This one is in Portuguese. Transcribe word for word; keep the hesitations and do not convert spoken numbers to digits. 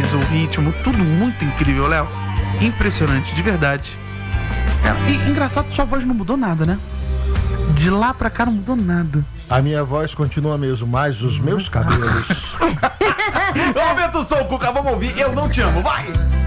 voz, o ritmo, tudo muito incrível, Léo. Impressionante, de verdade. É, e engraçado, sua voz não mudou nada, né? De lá pra cá não mudou nada. A minha voz continua mesmo, mas os meus cabelos... Aumenta o som, Cuca, vamos ouvir Eu Não Te Amo, vai!